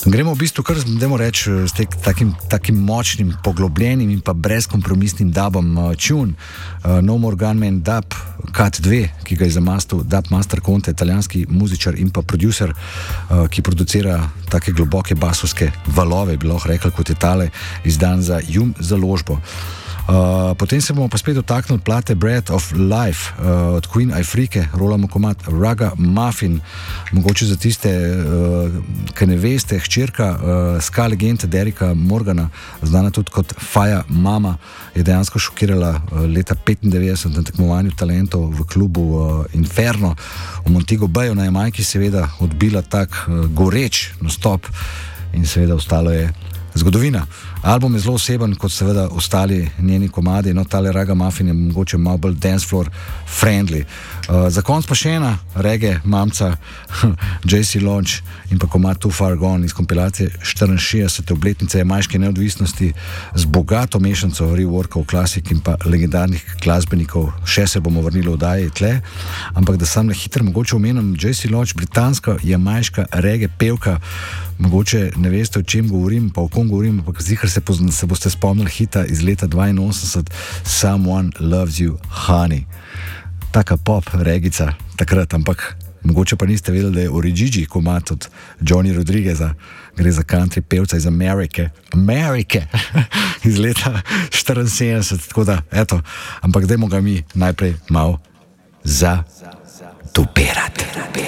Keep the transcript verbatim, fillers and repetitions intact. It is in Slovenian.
Gremo v bistvu kar, dajmo reči, s takim, takim močnim, poglobljenim in pa brezkompromisnim dubom. Uh, tune, uh, No More Gunman Dub, Cut dva, ki ga je zamastil Dub Master Conte, italijanski muzičar in pa producer, uh, ki producira take globoke basovske valove, bi lahko rekel, kot je tale, izdan za Jum založbo. Uh, potem se bomo pa spet dotaknili plate Breath of Life uh, od Queen Afrike, rolamo komad Ragamuffin, mogoče za tiste, uh, ki ne veste, hčerka uh, ska legende Derricka Morgana, znana tudi kot Faja Mama, je dejansko šokirala uh, leta petindevetdeset na tekmovanju talentov v klubu uh, Inferno v Montego Bayu na Jamajki, seveda odbila tak uh, goreč nastop in seveda ostalo je zgodovina. Album je zelo oseben, kot seveda ostali njeni komadi, no tale Ragamuffin je mogoče malo bolj dance floor friendly. Uh, za konc pa še ena reggae mamca, J C Launch in pa komad Too Far Gone iz kompilacije štiriinšestdesete obletnice jamajške neodvisnosti z bogato mešanco reworkov, klasik in pa legendarnih glasbenikov. Še se bomo vrnili v oddaji tle, ampak da sam na hitro mogoče omenim J C Launch, britanska jamajška reggae pevka. Mogoče ne veste, o čem govorim, pa o kom govorim, ampak zihar se, pozna, se boste spomnili hita iz leta dvainosemdeset, Someone Loves You, Honey. Taka pop regica takrat, ampak mogoče pa niste vedeli, da je Origigi komad od Johnny Rodrigueza, gre za country pevca iz Amerike, Amerike, iz leta štiriinsedemdeset, tako da, eto, ampak dajmo ga mi najprej malo za tupera.